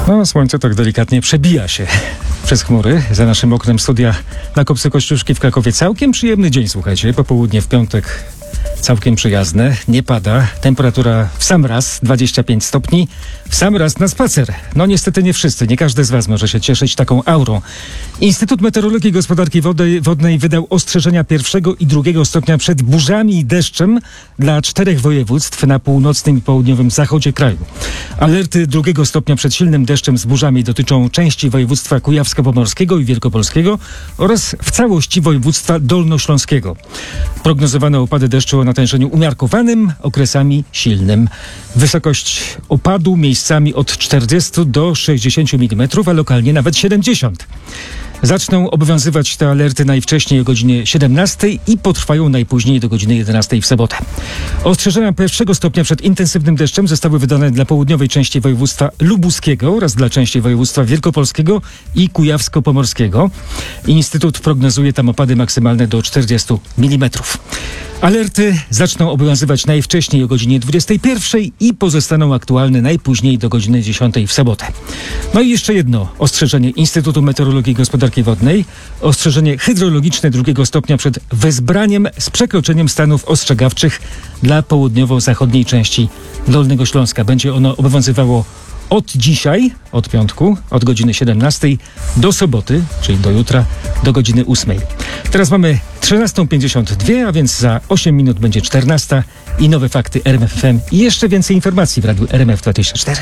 No, słońce tak delikatnie przebija się przez chmury. Za naszym oknem studia na Kopcy Kościuszki w Krakowie. Całkiem przyjemny dzień, słuchajcie. Popołudnie w piątek całkiem przyjazne. Nie pada. Temperatura w sam raz 25 stopni. W sam raz na spacer. No niestety nie wszyscy. Nie każdy z was może się cieszyć taką aurą. Instytut Meteorologii i Gospodarki Wodnej wydał ostrzeżenia 1. i 2. stopnia przed burzami i deszczem dla 4 województw na północnym i południowym zachodzie kraju. Alerty 2. stopnia przed silnym deszczem z burzami dotyczą części województwa kujawsko-pomorskiego i wielkopolskiego oraz w całości województwa dolnośląskiego. Prognozowane opady deszczu o natężeniu umiarkowanym, okresami silnym. Wysokość opadu miejscami od 40 do 60 mm, a lokalnie nawet 70. Zaczną obowiązywać te alerty najwcześniej o godzinie 17 i potrwają najpóźniej do godziny 11 w sobotę. Ostrzeżenia 1. stopnia przed intensywnym deszczem zostały wydane dla południowej części województwa lubuskiego oraz dla części województwa wielkopolskiego i kujawsko-pomorskiego. Instytut prognozuje tam opady maksymalne do 40 mm. Alerty zaczną obowiązywać najwcześniej o godzinie 21 i pozostaną aktualne najpóźniej do godziny 10 w sobotę. No i jeszcze jedno ostrzeżenie Instytutu Meteorologii i Gospodarki Wodnej. Ostrzeżenie hydrologiczne 2. stopnia przed wezbraniem z przekroczeniem stanów ostrzegawczych dla południowo-zachodniej części Dolnego Śląska. Będzie ono obowiązywało od dzisiaj, od piątku, od godziny 17 do soboty, czyli do jutra, do godziny 8. Teraz mamy 13:52, a więc za 8 minut będzie 14 i nowe fakty RMF FM i jeszcze więcej informacji w Radiu RMF24.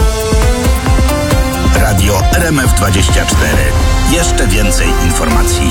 Radio RMF24. Jeszcze więcej informacji.